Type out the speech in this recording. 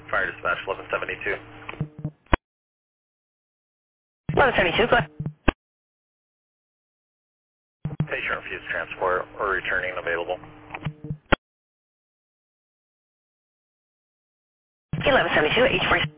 Fire dispatch 1172. 1172, go ahead. Patient refused transport or returning available. 1172, H46.